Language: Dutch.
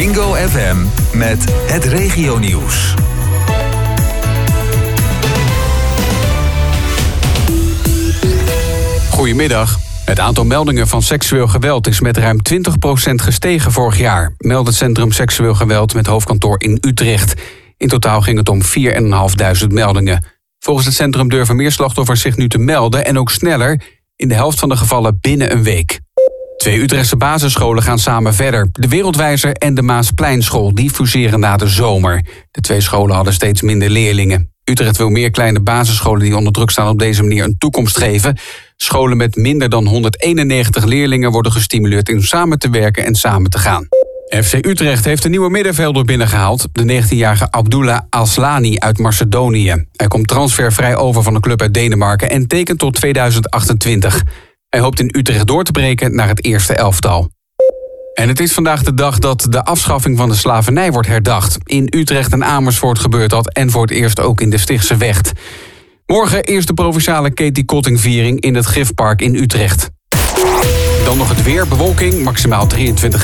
Bingo FM met het regionieuws. Goedemiddag. Het aantal meldingen van seksueel geweld is met ruim 20% gestegen vorig jaar, meldt het Centrum Seksueel Geweld met hoofdkantoor in Utrecht. In totaal ging het om 4.500 meldingen. Volgens het centrum durven meer slachtoffers zich nu te melden en ook sneller, in de helft van de gevallen binnen een week. 2 Utrechtse basisscholen gaan samen verder. De Wereldwijzer en de Maaspleinschool, die fuseren na de zomer. De 2 scholen hadden steeds minder leerlingen. Utrecht wil meer kleine basisscholen die onder druk staan op deze manier een toekomst geven. Scholen met minder dan 191 leerlingen worden gestimuleerd om samen te werken en samen te gaan. FC Utrecht heeft een nieuwe middenvelder binnengehaald. De 19-jarige Abdullah Aslani uit Macedonië. Hij komt transfervrij over van een club uit Denemarken en tekent tot 2028. Hij hoopt in Utrecht door te breken naar het eerste elftal. En het is vandaag de dag dat de afschaffing van de slavernij wordt herdacht. In Utrecht en Amersfoort gebeurt dat en voor het eerst ook in de Stichtse Vecht. Morgen eerst de provinciale Katie Kotting-viering in het Gifpark in Utrecht. Dan nog het weer, bewolking, maximaal 23